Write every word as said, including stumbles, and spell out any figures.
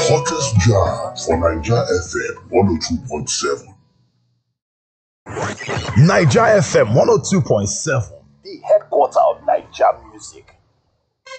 hottest jam for Naija F M one oh two point seven. Naija F M one oh two point seven, the headquarter of Naija music.